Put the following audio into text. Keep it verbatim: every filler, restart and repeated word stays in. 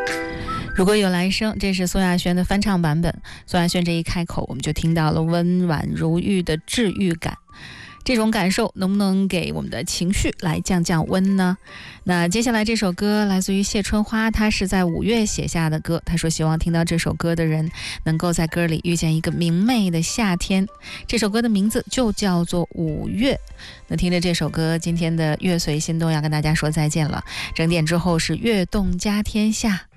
如果有来生，这是宋亚轩的翻唱版本。宋亚轩这一开口，我们就听到了温婉如玉的治愈感。这种感受能不能给我们的情绪来降降温呢？那接下来这首歌来自于谢春花，她是在五月写下的歌。她说希望听到这首歌的人能够在歌里遇见一个明媚的夏天。这首歌的名字就叫做五月。那听着这首歌，今天的乐随心动要跟大家说再见了。整点之后是悦动家天下。